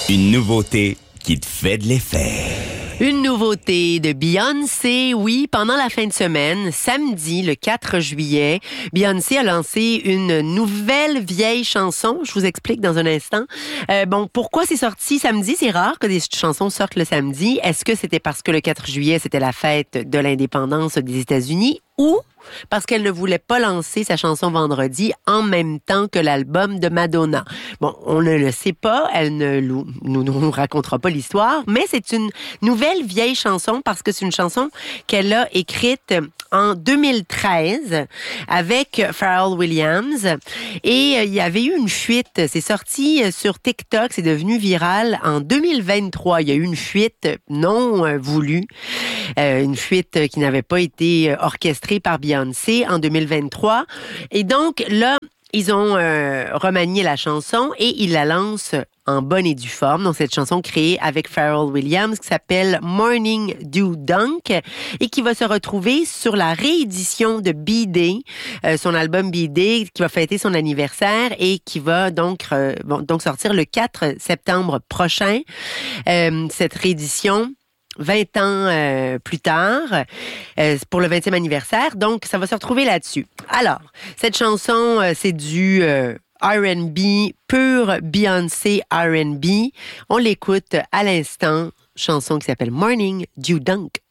Une nouveauté qui te fait de l'effet. Une nouveauté de Beyoncé, oui, pendant la fin de semaine, samedi, le 4 juillet, Beyoncé a lancé une nouvelle vieille chanson. Je vous explique dans un instant. Pourquoi c'est sorti samedi? C'est rare que des chansons sortent le samedi. Est-ce que c'était parce que le 4 juillet, c'était la fête de l'indépendance des États-Unis ou parce qu'elle ne voulait pas lancer sa chanson vendredi en même temps que l'album de Madonna? Bon, on ne le sait pas, elle ne nous racontera pas l'histoire, mais c'est une nouvelle vieille chanson parce que c'est une chanson qu'elle a écrite en 2013 avec Pharrell Williams et il y avait eu une fuite. C'est sorti sur TikTok, c'est devenu viral en 2023. Il y a eu une fuite non voulue, une fuite qui n'avait pas été orchestrée par Beyoncé en 2023. Et donc là, ils ont remanié la chanson et ils la lancent en bonne et due forme. Donc, cette chanson créée avec Pharrell Williams qui s'appelle Morning Dew Dunk et qui va se retrouver sur la réédition de B-Day, son album B-Day qui va fêter son anniversaire et qui va donc sortir le 4 septembre prochain. Cette réédition 20 ans plus tard, pour le 20e anniversaire. Donc, ça va se retrouver là-dessus. Alors, cette chanson, c'est du R&B, pur Beyoncé R&B. On l'écoute à l'instant, chanson qui s'appelle Morning Dew Dunk.